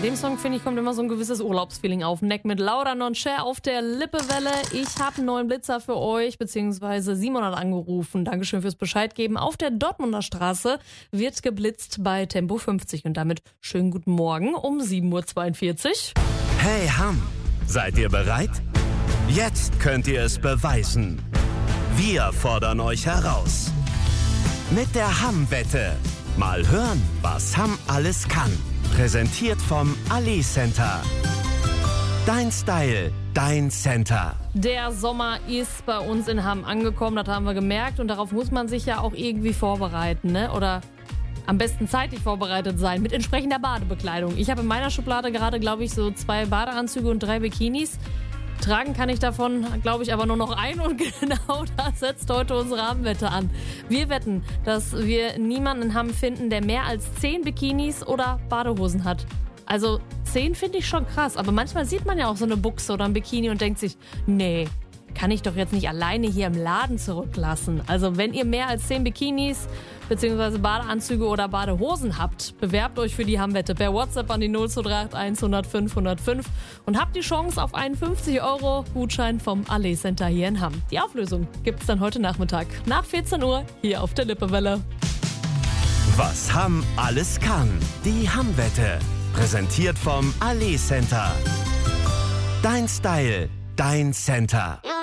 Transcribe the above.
dem Song, finde ich, kommt immer so ein gewisses Urlaubsfeeling auf. Neck mit Laura Non-Cher auf der Lippewelle. Ich habe einen neuen Blitzer für euch, beziehungsweise Simon hat angerufen. Dankeschön fürs Bescheid geben. Auf der Dortmunder Straße wird geblitzt bei Tempo 50. Und damit schönen guten Morgen um 7.42 Uhr. Hey Hamm, seid ihr bereit? Jetzt könnt ihr es beweisen. Wir fordern euch heraus. Mit der Hamm-Wette. Mal hören, was Hamm alles kann. Präsentiert vom Ali Center. Dein Style, dein Center. Der Sommer ist bei uns in Hamm angekommen, das haben wir gemerkt. Und darauf muss man sich ja auch irgendwie vorbereiten, ne? Oder am besten zeitlich vorbereitet sein mit entsprechender Badebekleidung. Ich habe in meiner Schublade gerade, glaube ich, so 2 Badeanzüge und 3 Bikinis. Tragen kann ich davon, glaube ich, aber nur noch ein und genau das setzt heute unsere Hamm-Wette an. Wir wetten, dass wir niemanden in Hamm finden, der mehr als 10 Bikinis oder Badehosen hat. Also 10 finde ich schon krass, aber manchmal sieht man ja auch so eine Buchse oder ein Bikini und denkt sich, nee, kann ich doch jetzt nicht alleine hier im Laden zurücklassen. Also wenn ihr mehr als 10 Bikinis bzw. Badeanzüge oder Badehosen habt, bewerbt euch für die Hamm-Wette per WhatsApp an die 0231 105 105 und habt die Chance auf einen 50-Euro-Gutschein vom Ali Center hier in Hamm. Die Auflösung gibt's dann heute Nachmittag nach 14 Uhr hier auf der Lippewelle. Was Hamm alles kann. Die Hamm-Wette. Präsentiert vom Ali Center. Dein Style, dein Center.